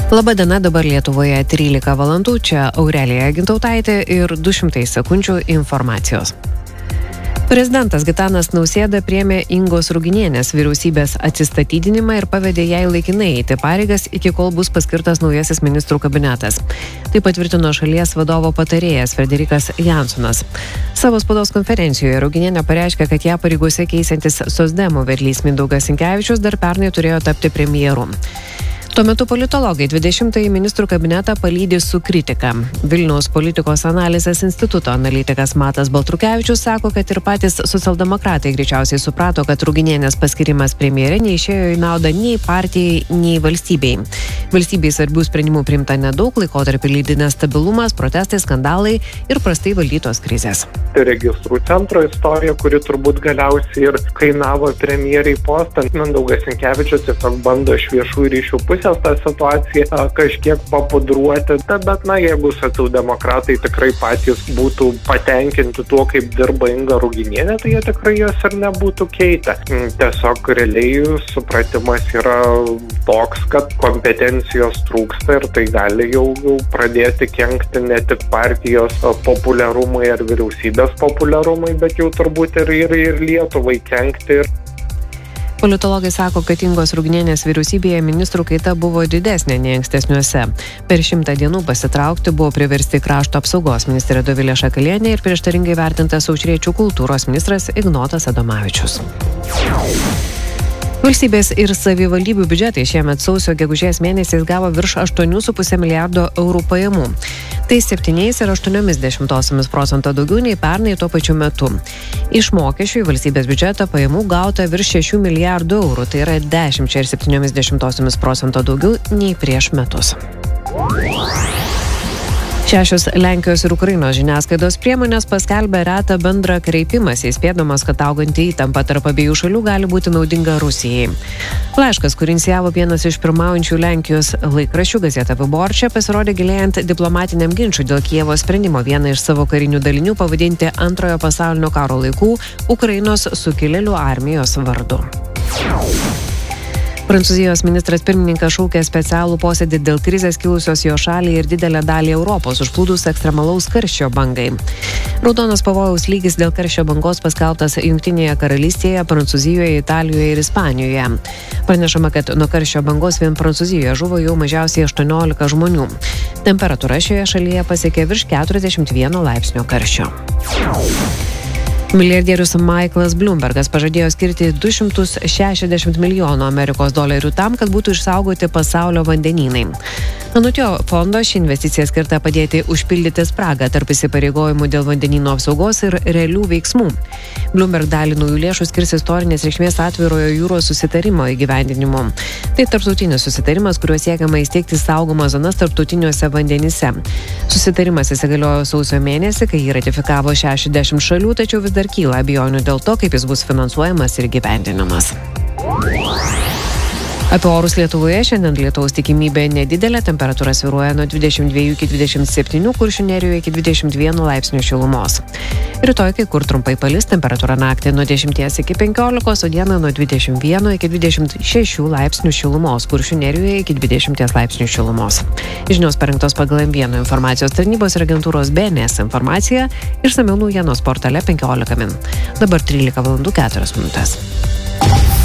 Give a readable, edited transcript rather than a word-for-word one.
Labadiena, dabar Lietuvoje 13 valandų, čia Aurelija Gintautaitė ir 200 sekundžių informacijos. Prezidentas Gitanas Nausėda priėmė Ingos Ruginienės vyriausybės atsistatydinimą ir pavedė jai laikinai eiti pareigas, iki kol bus paskirtas naujasis ministrų kabinetas. Tai patvirtino šalies vadovo patarėjas Frederikas Jansonas. Savo spaudos konferencijoje Ruginienė pareiškė, kad ją pareigose keisiantis socdemų vedlys Mindaugas Sinkevičius dar pernai turėjo tapti premjeru. Tuo metu politologai 20-ąjį ministrų kabinetą palydi su kritika. Vilniaus politikos analizės instituto analitikas Matas Baltrukevičius sako, kad ir patys socialdemokratai greičiausiai suprato, kad Ruginienės paskirimas premjere neišėjo į naudą nei partijai, nei valstybei. Valstybei svarbių sprendimų priimta nedaug, laikotarpį lydi nestabilumas, protestai, skandalai ir prastai valdytos krizės. Registrų centro istorija, kuri turbūt galiausiai ir kainavo premjeriai postą. Mindaugas Sinkevičius tiesiog bando iš viešųjų ryšių pusės tą situaciją kažkiek papudruoti. Bet jeigu socialdemokratai tikrai patys būtų patenkinti tuo, kaip dirba Inga Ruginienė, tai jie tikrai jos ir nebūtų keitę. Tiesiog realiai supratimas yra toks, kad kompetencijos trūksta ir tai gali jau pradėti kenkti ne tik partijos populiarumui ar vyriausybės populiarumui, bet jau turbūt ir Lietuvai kenkti. Politologai sako, kad Ingos Ruginienės vyriausybėje ministrų kaita buvo didesnė nei ankstesniuose. Per 100 dienų pasitraukti buvo priversti krašto apsaugos ministrė Dovilė Šakalienė ir prieštaringai vertintas Aušriečių kultūros ministras Ignotas Adomavičius. Valstybės ir savivaldybių biudžetai šiemet sausio-gegužės mėnesiais gavo virš 8,5 milijardo eurų pajamų. Tai 7,8% daugiau nei pernai tuo pačiu metu. Iš mokesčių į valstybės biudžetą pajamų gauta virš 6 milijardų eurų, tai yra 10,7% daugiau nei prieš metus. 6 Lenkijos ir Ukrainos žiniasklaidos priemonės paskelbė retą bendrą kreipimąsi, įspėdamas, kad auganti įtampa tarp abiejų šalių gali būti naudinga Rusijai. Laiškas, kurį inicijavo vienas iš pirmaujančių Lenkijos laikraščių Gazeta Wyborcza, pasirodė gilėjant diplomatiniam ginčui dėl Kijevo sprendimo vieną iš savo karinių dalinių pavadinti Antrojo pasaulinio karo laikų Ukrainos sukilėlių armijos vardu. Prancūzijos ministras pirmininkas šaukė specialų posėdį dėl krizės kilusios jo šaliai ir didelę dalį Europos užplūdus ekstremalaus karščio bangai. Raudonas pavojaus lygis dėl karščio bangos paskelbtas Jungtinėje karalystėje, Prancūzijoje, Italijoje ir Ispanijoje. Pranešama, kad nuo karščio bangos vien Prancūzijoje žuvo jau mažiausiai 18 žmonių. Temperatūra šioje šalyje pasiekė virš 41 laipsnio karščio. Milijardierius Michaelas Bloombergas pažadėjo skirti 260 milijonų Amerikos dolerių tam, kad būtų išsaugoti pasaulio vandenynai. Anot jo fondo ši investicija skirta padėti užpildyti spragą tarp įsipareigojimų dėl vandenynų apsaugos ir realių veiksmų. Bloomberg dalį naujų lėšų skirs istorinės reikšmės atvirojo jūros susitarimo įgyvendinimu. Tai tarptautinis susitarimas, kuriuo siekiama įsteigti saugomas zonas tarptautiniuose vandenyse. Susitarimas įsigaliojo sausio mėnesį, kai jį ratifikavo 60 šalių, tačiau vis dar kyla abejonių dėl to, kaip jis bus finansuojamas ir įgyvendinamas. Apie orus Lietuvoje šiandien lietaus tikimybė nedidelė, temperatūra svyruoja nuo 22 iki 27, Kuršių nerijoje iki 21 laipsnių šilumos. Rytoj kai kur trumpai palis, temperatūra naktį nuo 10 iki 15, o dieną nuo 21 iki 26 laipsnių šilumos, Kuršių nerijoje iki 20 laipsnių šilumos. Žinios parengtos pagal M1 informacijos tarnybos ir agentūros BNS informaciją, išsamiau naujienos portale 15 min. Dabar 13 valandų 4 minutės.